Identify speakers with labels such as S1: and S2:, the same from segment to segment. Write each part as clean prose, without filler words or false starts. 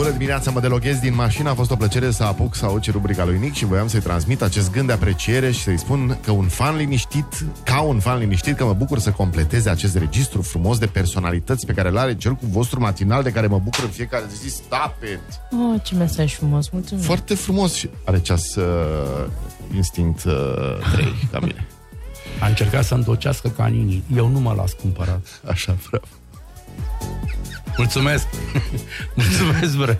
S1: Bună dimineața, mă deloghez din mașină. A fost o plăcere să apuc să aud rubrica lui Nic și voiam să-i transmit acest gând de apreciere și să-i spun că un fan liniștit, că mă bucur să completeze acest registru frumos de personalități pe care îl are cercul vostru matinal, de care mă bucur în fiecare zi. Stop it!
S2: Oh, ce mesaj frumos, mulțumesc.
S1: Foarte frumos și are ceas instinct 3, ca mine.
S3: A încercat să întocească caninii. Eu nu mă las cumpărat.
S1: Așa, bravo.
S3: Mulțumesc! Mulțumesc, bre!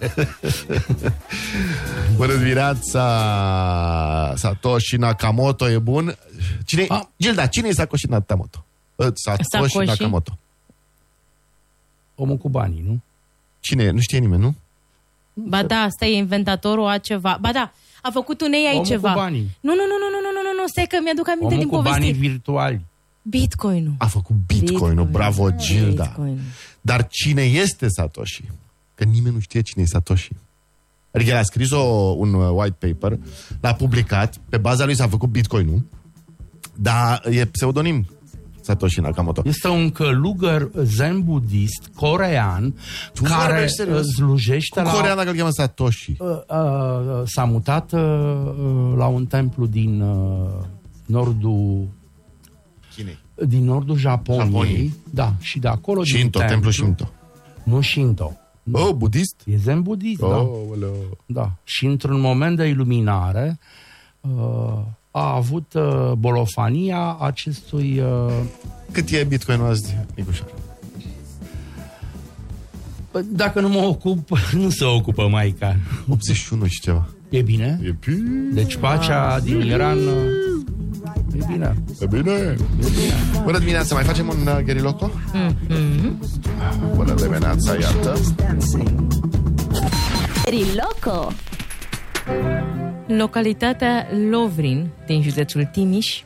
S1: Bună dimineața! Satoshi Nakamoto e bun. Gilda, cine e Satoshi Nakamoto? Satoshi Nakamoto.
S3: Omul cu banii, nu?
S1: Cine e? Nu știe nimeni, nu?
S2: Ba da, asta e inventatorul a ceva. Ba da, a făcut un AI ceva.
S3: Omul cu banii.
S2: Nu, stai că mi-aduc aminte din poveste.
S3: Omul cu banii virtuali.
S2: Bitcoin-ul.
S1: A făcut Bitcoin-ul, bravo, Gilda. Bitcoin. Dar cine este Satoshi? Că nimeni nu știe cine e Satoshi. Adică el a scris un white paper, l-a publicat, pe baza lui s-a făcut Bitcoin-ul, dar e pseudonim Satoshi Nakamoto.
S3: Este un călugăr zen-budist corean care slujește
S1: la... corean dacă îl cheamă Satoshi.
S3: S-a mutat la un templu din nordul
S1: Chinei.
S3: Din nordul Japoniei. Da, și de acolo
S1: Shinto, templu Shinto.
S3: Nu Shinto.
S1: Oh, budist?
S3: E zen-budist, da. Da. Și într-un moment de iluminare a avut bolofania acestui...
S1: Cât e Bitcoin-ul azi, Nicușor?
S3: Dacă nu mă ocup, nu se ocupă maica.
S1: 81 și ceva.
S3: E bine?
S1: E bine.
S3: Deci pacea din Iran... E bine.
S1: E bine. Bună dimineața, mai facem un Gheriloco? Bună dimineața, iată.
S4: Gheriloco.
S2: Localitatea Lovrin din județul Timiș.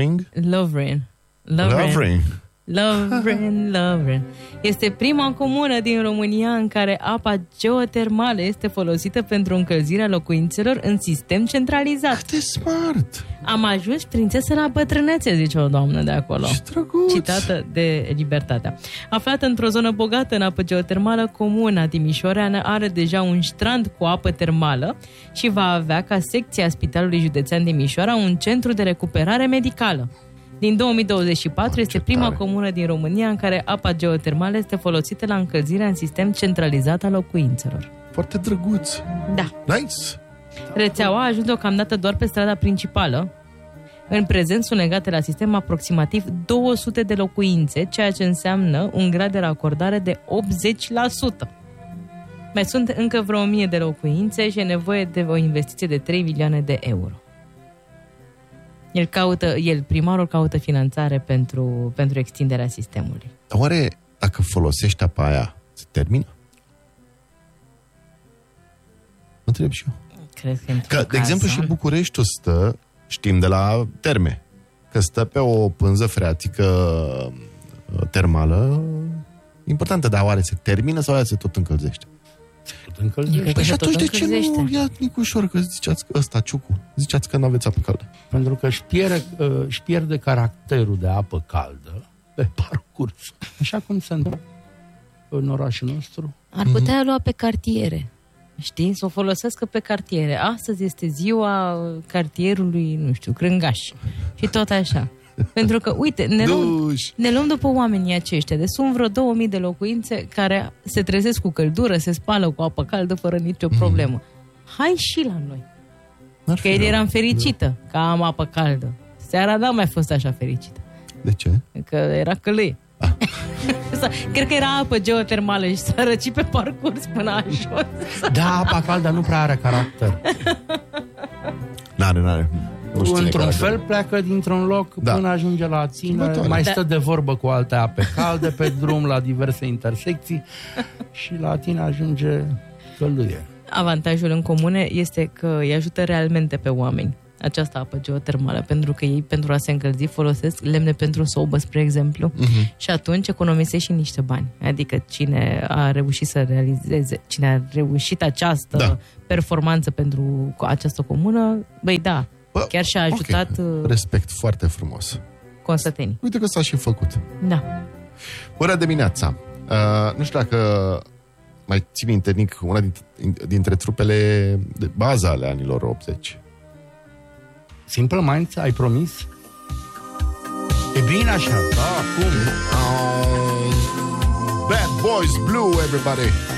S2: Lovrin. Este prima comună din România în care apa geotermală este folosită pentru încălzirea locuințelor în sistem centralizat.
S1: Cât de smart!
S2: Am ajuns prințesă la bătrânețe, zice o doamnă de acolo.
S1: Ce drăguț!
S2: Citată de Libertatea. Aflată într-o zonă bogată în apă geotermală, comuna timișoreană are deja un strand cu apă termală și va avea ca secție a Spitalului Județean Timișoara un centru de recuperare medicală. Din 2024 este prima comună din România în care apa geotermală este folosită la încălzirea în sistem centralizat al locuințelor.
S1: Foarte drăguț!
S2: Da.
S1: Nice!
S2: Rețeaua a ajuns deocamdată doar pe strada principală. În prezent sunt legate la sistem aproximativ 200 de locuințe, ceea ce înseamnă un grad de racordare de 80%. Mai sunt încă vreo 1000 de locuințe și e nevoie de o investiție de 3 milioane de euro. Primarul caută finanțare pentru extinderea sistemului.
S1: Oare dacă folosești apa aia, se termină? Mă întreb și eu.
S2: Cred că
S1: de exemplu, și Bucureștiul stă, știm de la terme, că stă pe o pânză freatică termală importantă, dar oare se termină sau se tot încălzește?
S3: Păi
S1: și atunci de ce nu ia Nicușor, că ziceați că ăsta, Ciucu, ziceați că nu aveți apă caldă?
S3: Pentru că își pierde caracterul de apă caldă pe parcurs. Așa cum se întâmplă în orașul nostru.
S2: Ar putea lua pe cartiere. Știi? Să o folosească pe cartiere. Astăzi este ziua cartierului, nu știu, Crângaș. Și tot așa. Pentru că, uite, ne luăm după oamenii aceștia. Deci sunt vreo 2000 de locuințe care se trezesc cu căldură, se spală cu apă caldă fără nicio problemă. Hai și la noi. Că el eram fericită că am apă caldă. Seara n-am mai fost așa fericită.
S1: De ce?
S2: Că era călâie. Cred că era apă geotermală și s-a răcit pe parcurs până a jos.
S3: Da, apa caldă nu prea are caracter.
S1: N-are.
S3: Într-un fel pleacă dintr-un loc până ajunge la țină, mai stă de vorbă cu alte ape calde pe drum la diverse intersecții și la tine ajunge călâie.
S2: Avantajul în comune este că îi ajută realmente pe oameni această apă geotermală, pentru că ei, pentru a se încălzi, folosesc lemne pentru sobă, spre exemplu, și atunci economisește și niște bani. Adică cine a reușit să realizeze, cine a reușit această performanță pentru această comună, chiar și-a ajutat...
S1: Respect, foarte frumos.
S2: Consătenii.
S1: Uite că s-a și făcut.
S2: Da.
S1: Bună dimineața! Nu știu dacă mai ții minte, Nic, una dintre trupele de bază ale anilor 80.
S3: Simple Minds, ai promis? E bine așa, da, cum?
S1: Bad Boys Blue, everybody!